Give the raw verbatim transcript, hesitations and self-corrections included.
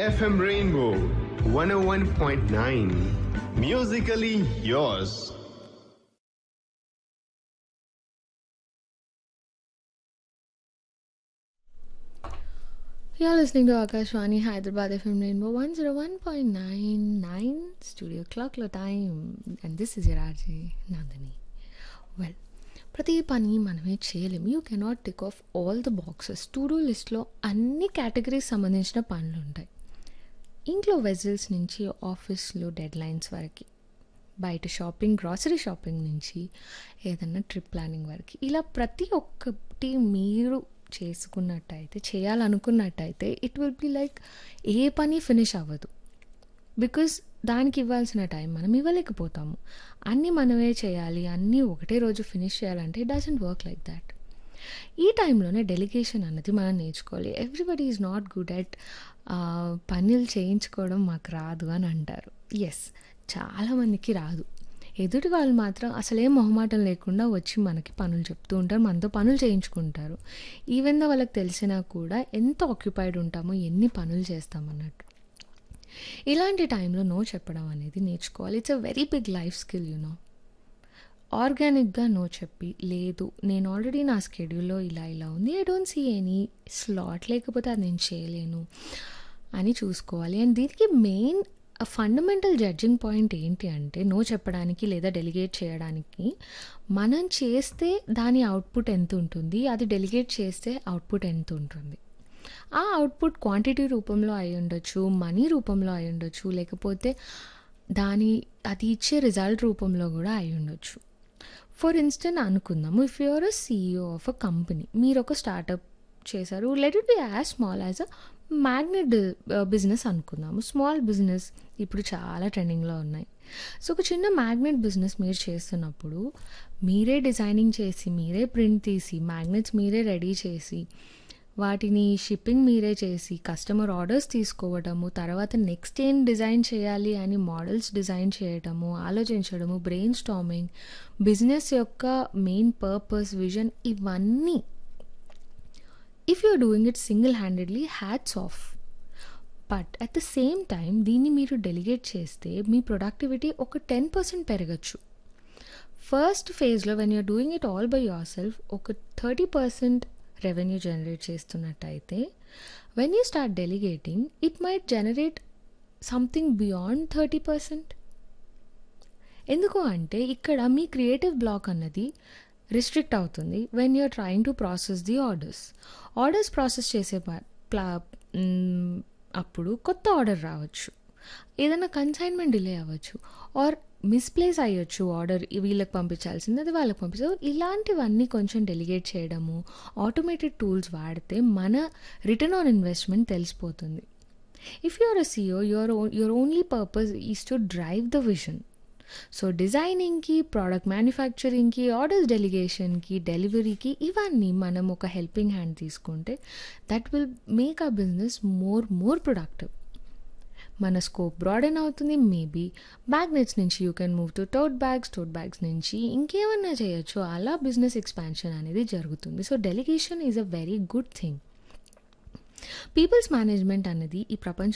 F M Rainbow one oh one point nine. Musically yours. You're listening to Akashwani Hyderabad F M Rainbow one oh one point nine Studio Clocklo time. And this is your R J Nandini. Well, ప్రతి పని మనమే చేయలేం. You cannot tick of all the boxes. To do లిస్ట్లో అన్ని categories సంబంధించిన పనులు ఉంటాయి. ఇంట్లో వెజల్స్ నుంచి ఆఫీస్లో డెడ్ లైన్స్ వరకు, బయట షాపింగ్, గ్రాసరీ షాపింగ్ నుంచి ఏదన్నా ట్రిప్ ప్లానింగ్ వరకు, ఇలా ప్రతి ఒక్కటి మీరు చేసుకున్నట్టయితే, చేయాలనుకున్నట్టయితే ఇట్ విల్ బి లైక్ ఏ పని ఫినిష్ అవ్వదు. బికాజ్ దానికి ఇవ్వాల్సిన టైం మనం ఇవ్వలేకపోతాము. అన్నీ మనమే చేయాలి, అన్నీ ఒకటే రోజు ఫినిష్ చేయాలంటే it doesn't work like that. ఈ టైంలోనే డెలిగేషన్ అన్నది మనం నేర్చుకోవాలి. Everybody is not good at పనులు చేయించుకోవడం మాకు రాదు అని అంటారు. ఎస్, చాలామందికి రాదు. ఎదుటి వాళ్ళు మాత్రం అసలేం మొహమాటం లేకుండా వచ్చి మనకి పనులు చెప్తూ ఉంటారు, మనతో పనులు చేయించుకుంటారు. ఈవెన్ దో వాళ్ళకి తెలిసినా కూడా ఎంత ఆక్యుపైడ్ ఉంటామో, ఎన్ని పనులు చేస్తామన్నట్టు. ఇలాంటి టైంలో నో చెప్పడం అనేది నేర్చుకోవాలి. It's a very big life skill you know. ఆర్గానిక్గా నో చెప్పి, లేదు నేను ఆల్రెడీ నా స్కెడ్యూల్లో ఇలా ఇలా ఉంది, I don't see any slot, లేకపోతే అది నేను చేయలేను అని చూసుకోవాలి. అండ్ దీనికి మెయిన్ ఫండమెంటల్ జడ్జింగ్ పాయింట్ ఏంటి అంటే, నో చెప్పడానికి లేదా డెలిగేట్ చేయడానికి మనం చేస్తే దాని అవుట్పుట్ ఎంత ఉంటుంది, అది డెలిగేట్ చేస్తే అవుట్పుట్ ఎంత ఉంటుంది. ఆ అవుట్పుట్ క్వాంటిటీ రూపంలో అయి ఉండొచ్చు, మనీ రూపంలో అయి ఉండొచ్చు, లేకపోతే దాని అది ఇచ్చే రిజల్ట్ రూపంలో కూడా అయి ఉండొచ్చు. ఫర్ ఇన్స్టెన్స్ అనుకుందాము, if you're a CEO of a company, మీరు ఒక స్టార్టప్ చేశారు, let it be as small as a magnet business అనుకుందాము. స్మాల్ బిజినెస్ ఇప్పుడు చాలా ట్రెండింగ్లో ఉన్నాయి. సో ఒక చిన్న మ్యాగ్నెట్ బిజినెస్ మీరు చేస్తున్నప్పుడు, మీరే డిజైనింగ్ చేసి, మీరే ప్రింట్ తీసి, మ్యాగ్నెట్స్ మీరే రెడీ చేసి, వాటిని షిప్పింగ్ మీరే చేసి, కస్టమర్ ఆర్డర్స్ తీసుకోవడము, తర్వాత నెక్స్ట్ ఏం డిజైన్ చేయాలి అని మోడల్స్ డిజైన్ చేయడము, ఆలోచించడము, బ్రెయిన్ స్టార్మింగ్, బిజినెస్ యొక్క మెయిన్ పర్పస్, విజన్, ఇవన్నీ if you're doing it single handedly, hats off. But at the same time దీన్ని మీరు డెలిగేట్ చేస్తే మీ ప్రొడక్టివిటీ ఒక టెన్ పర్సెంట్ పెరగచ్చు. ఫస్ట్ ఫేజ్లో when you're doing it all by your self ఒక thirty percent revenue generate చేస్తున్నట్టయితే, when you start delegating it might generate something beyond thirty percent. ఎందుకు అంటే ఇక్కడ మీ creative block అన్నది రిస్ట్రిక్ట్ అవుతుంది when you're trying to process the orders. Orders process చేసే ప్లా అప్పుడు కొత్త ఆర్డర్ రావచ్చు, ఏదైనా కన్సైన్మెంట్ డిలే అవ్వచ్చు, ఆర్ మిస్ప్లేస్ అయ్యొచ్చు. ఆర్డర్ వీళ్ళకి పంపించాల్సింది అది వాళ్ళకి పంపించదు. ఇలాంటివన్నీ కొంచెం డెలిగేట్ చేయడము, ఆటోమేటెడ్ టూల్స్ వాడితే మన రిటర్న్ ఆన్ ఇన్వెస్ట్మెంట్ తెలిసిపోతుంది. If you're a CEO, your your only purpose is to drive the vision. So డిజైనింగ్కి, product మ్యానుఫ్యాక్చరింగ్కి, orders డెలిగేషన్కి, డెలివరీకి, ఇవన్నీ మనం ఒక హెల్పింగ్ హ్యాండ్ తీసుకుంటే that will make our business more more productive. మన scope broaden అవుతుంది. Maybe magnets నుంచి you can move to టోట్ bags, టోట్ bags నుంచి ఇంకేమన్నా చేయొచ్చు. అలా బిజినెస్ ఎక్స్పాన్షన్ అనేది జరుగుతుంది. So delegation is a very good thing. Peoples management అనేది ఈ ప్రపంచం